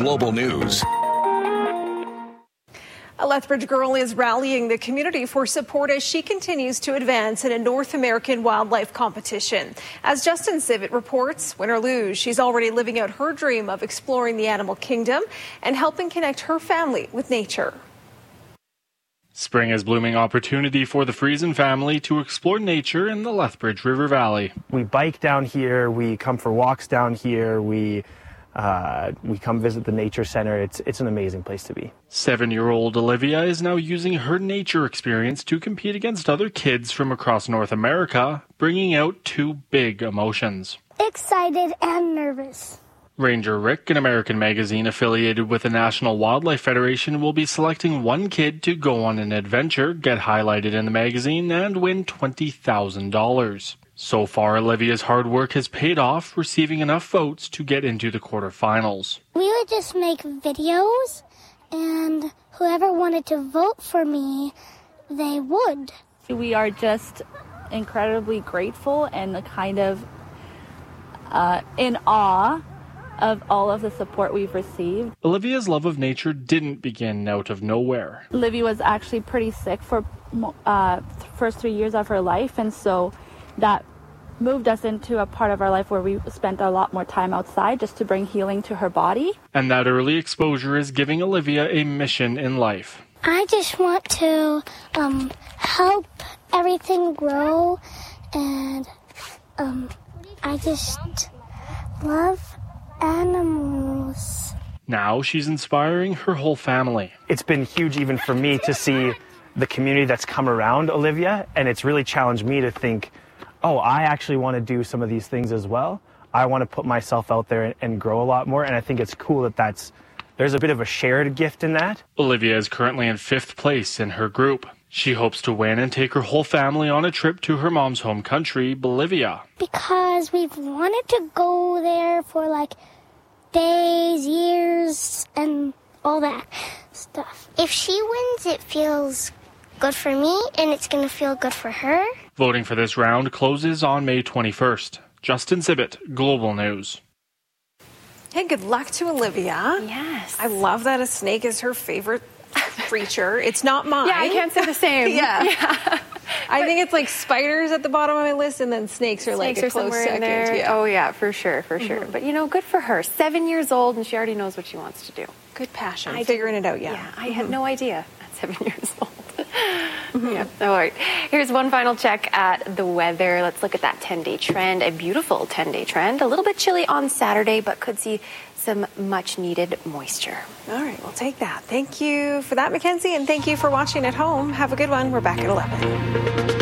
Global News. A Lethbridge girl is rallying the community for support as she continues to advance in a North American wildlife competition. As Justin Civet reports, win or lose, she's already living out her dream of exploring the animal kingdom and helping connect her family with nature. Spring is blooming opportunity for the Friesen family to explore nature in the Lethbridge River Valley. We bike down here, we come for walks down here, we come visit the nature center. It's an amazing place to be. 7-year-old Olivia is now using her nature experience to compete against other kids from across North America, bringing out two big emotions. Excited and nervous. Ranger Rick, an American magazine affiliated with the National Wildlife Federation, will be selecting one kid to go on an adventure, get highlighted in the magazine, and win $20,000. So far, Olivia's hard work has paid off, receiving enough votes to get into the quarterfinals. We would just make videos, and whoever wanted to vote for me, they would. We are just incredibly grateful and kind of in awe of all of the support we've received. Olivia's love of nature didn't begin out of nowhere. Olivia was actually pretty sick for first 3 years of her life, and so that moved us into a part of our life where we spent a lot more time outside just to bring healing to her body. And that early exposure is giving Olivia a mission in life. I just want to help everything grow, and I just love animals. Now she's inspiring her whole family. It's been huge even for me to see the community that's come around Olivia, and it's really challenged me to think, oh, I actually want to do some of these things as well. I want to put myself out there and grow a lot more, and I think it's cool that there's a bit of a shared gift in that. Olivia is currently in 5th place in her group. She hopes to win and take her whole family on a trip to her mom's home country, Bolivia. Because we've wanted to go there for like days, years, and all that stuff. If she wins, it feels good for me, and it's going to feel good for her. Voting for this round closes on May 21st. Justin Civet, Global News. Hey, good luck to Olivia. Yes. I love that a snake is her favorite creature. It's not mine. Yeah, I can't say the same. Yeah. I think it's like spiders at the bottom of my list, and then snakes are like a close second. Yeah. Oh, yeah, for sure. But, good for her. 7 years old, and she already knows what she wants to do. Good passion. Figuring it out, Yeah, I had no idea at 7 years old. Yeah. All right. Here's one final check at the weather. Let's look at that 10-day trend. A beautiful 10-day trend. A little bit chilly on Saturday, but could see some much-needed moisture. All right, we'll take that. Thank you for that, Mackenzie, and thank you for watching at home. Have a good one. We're back at 11.